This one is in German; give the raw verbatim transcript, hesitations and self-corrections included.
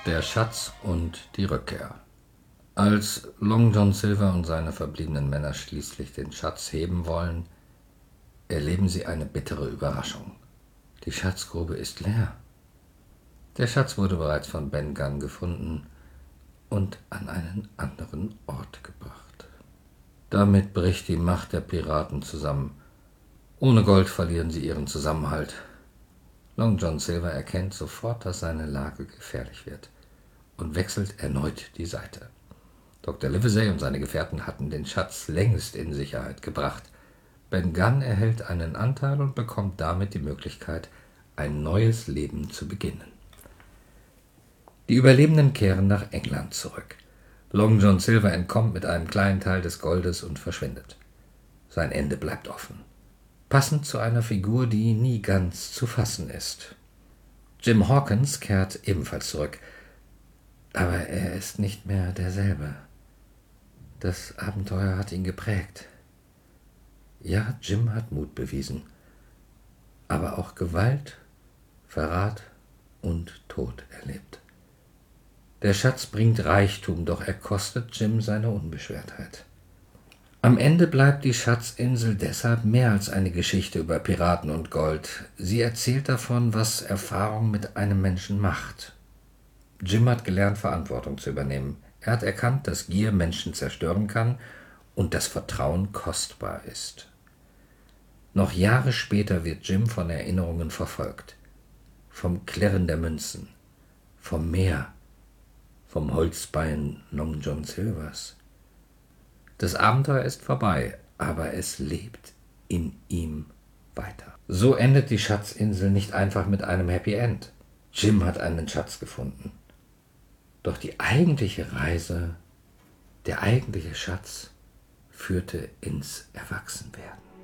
Der Schatz und die Rückkehr. Als Long John Silver und seine verbliebenen Männer schließlich den Schatz heben wollen, erleben sie eine bittere Überraschung. Die Schatzgrube ist leer. Der Schatz wurde bereits von Ben Gunn gefunden und an einen anderen Ort gebracht. Damit bricht die Macht der Piraten zusammen. Ohne Gold verlieren sie ihren Zusammenhalt. Long John Silver erkennt sofort, dass seine Lage gefährlich wird und wechselt erneut die Seite. Doktor Livesey und seine Gefährten hatten den Schatz längst in Sicherheit gebracht. Ben Gunn erhält einen Anteil und bekommt damit die Möglichkeit, ein neues Leben zu beginnen. Die Überlebenden kehren nach England zurück. Long John Silver entkommt mit einem kleinen Teil des Goldes und verschwindet. Sein Ende bleibt offen. Passend zu einer Figur, die nie ganz zu fassen ist. Jim Hawkins kehrt ebenfalls zurück, aber er ist nicht mehr derselbe. Das Abenteuer hat ihn geprägt. Ja, Jim hat Mut bewiesen, aber auch Gewalt, Verrat und Tod erlebt. Der Schatz bringt Reichtum, doch er kostet Jim seine Unbeschwertheit. Am Ende bleibt die Schatzinsel deshalb mehr als eine Geschichte über Piraten und Gold. Sie erzählt davon, was Erfahrung mit einem Menschen macht. Jim hat gelernt, Verantwortung zu übernehmen. Er hat erkannt, dass Gier Menschen zerstören kann und dass Vertrauen kostbar ist. Noch Jahre später wird Jim von Erinnerungen verfolgt. Vom Klirren der Münzen, vom Meer, vom Holzbein Long John Silvers. Das Abenteuer ist vorbei, aber es lebt in ihm weiter. So endet die Schatzinsel nicht einfach mit einem Happy End. Jim hat einen Schatz gefunden. Doch die eigentliche Reise, der eigentliche Schatz, führte ins Erwachsenwerden.